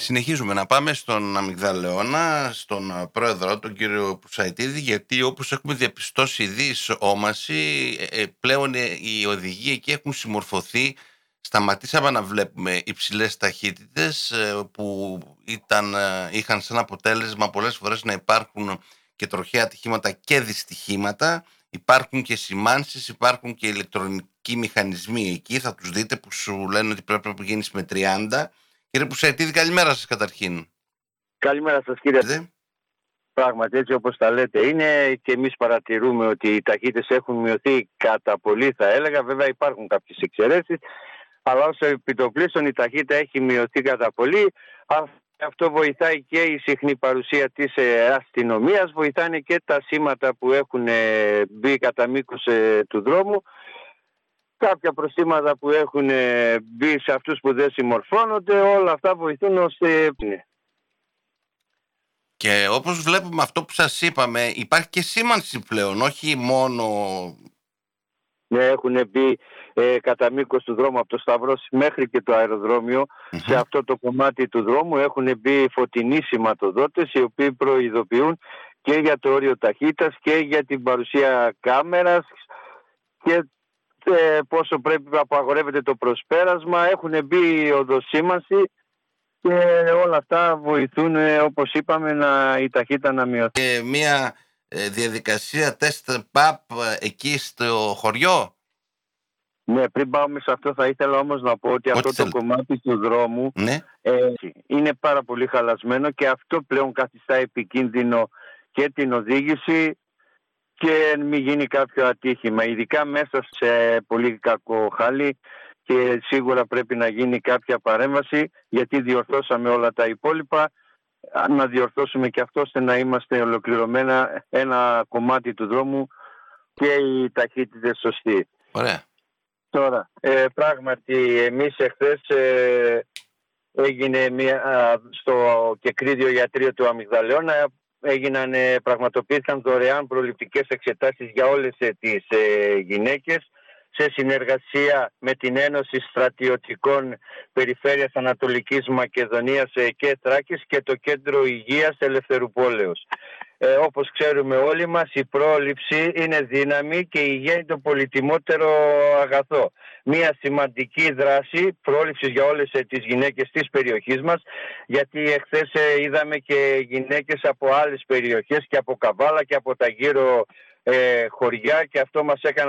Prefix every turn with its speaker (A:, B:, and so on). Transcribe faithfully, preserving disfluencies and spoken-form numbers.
A: Συνεχίζουμε να πάμε στον Αμυγδαλεώνα, στον πρόεδρο, τον κύριο Πουσαϊτίδη, γιατί όπως έχουμε διαπιστώσει ήδη η σώμαση, ε, πλέον οι οδηγοί εκεί έχουν συμμορφωθεί. Σταματήσαμε να βλέπουμε υψηλές ταχύτητες που ήταν, είχαν σαν αποτέλεσμα πολλές φορές να υπάρχουν και τροχαία ατυχήματα και δυστυχήματα. Υπάρχουν και σημάνσεις, υπάρχουν και ηλεκτρονικοί μηχανισμοί εκεί. Θα τους δείτε που σου λένε ότι πρέπει να γίνεις με τριάντα. Κύριε Πουσαϊτίδη, καλημέρα σας καταρχήν.
B: Καλημέρα σας κύριε. Δε. Πράγματι έτσι όπως τα λέτε είναι, και εμείς παρατηρούμε ότι οι ταχύτητες έχουν μειωθεί κατά πολύ, θα έλεγα. Βέβαια υπάρχουν κάποιες εξαιρέσεις, αλλά όσο επιτοπλίστων η ταχύτητα έχει μειωθεί κατά πολύ. Αυτό βοηθάει και η συχνή παρουσία της αστυνομίας, βοηθάνε και τα σήματα που έχουν μπει κατά μήκος του δρόμου. Κάποια προστήματα που έχουν μπει σε αυτούς που δεν συμμορφώνονται, όλα αυτά βοηθούν ώστε...
A: Και όπως βλέπουμε αυτό που σας είπαμε, υπάρχει και σήμανση πλέον, όχι μόνο...
B: Ναι, έχουν μπει ε, κατά μήκος του δρόμου από το Σταυρός μέχρι και το αεροδρόμιο. Mm-hmm. Σε αυτό το κομμάτι του δρόμου έχουν μπει φωτεινοί σηματοδότες, οι οποίοι προειδοποιούν και για το όριο ταχύτητας και για την παρουσία κάμερας και ε, πόσο πρέπει να απαγορεύεται το προσπέρασμα. Έχουν μπει οδοσήμανση και όλα αυτά βοηθούν, ε, όπως είπαμε, να, η ταχύτητα να μειωθεί.
A: Και μια ε, διαδικασία τεστ παπ εκεί στο χωριό.
B: Ναι, πριν πάμε σε αυτό θα ήθελα όμως να πω ότι Ό, αυτό το κομμάτι του δρόμου
A: ναι.
B: ε, είναι πάρα πολύ χαλασμένο και αυτό πλέον καθιστά επικίνδυνο και την οδήγηση και μην γίνει κάποιο ατύχημα, ειδικά μέσα σε πολύ κακό χάλι, και σίγουρα πρέπει να γίνει κάποια παρέμβαση, γιατί διορθώσαμε όλα τα υπόλοιπα, να διορθώσουμε και αυτό ώστε να είμαστε ολοκληρωμένα ένα κομμάτι του δρόμου και οι ταχύτητες σωστοί.
A: Ωραία.
B: Τώρα, ε, πράγματι εμείς εχθές ε, έγινε μια, στο Κεκρίδιο Ιατρείο του Αμυγδαλεώνα, έγιναν, πραγματοποιήθηκαν δωρεάν προληπτικές εξετάσεις για όλες τις ε, γυναίκες σε συνεργασία με την Ένωση Στρατιωτικών Περιφέρειας Ανατολικής Μακεδονίας και Θράκης και το Κέντρο Υγείας Ελευθερουπόλεως. Ε, όπως ξέρουμε όλοι μας, η πρόληψη είναι δύναμη και η υγεία είναι το πολυτιμότερο αγαθό. Μια σημαντική δράση πρόληψης για όλες τις γυναίκες της περιοχής μας, γιατί εχθές είδαμε και γυναίκες από άλλες περιοχές και από Καβάλα και από τα γύρω ε, χωριά, και αυτό μας έκανε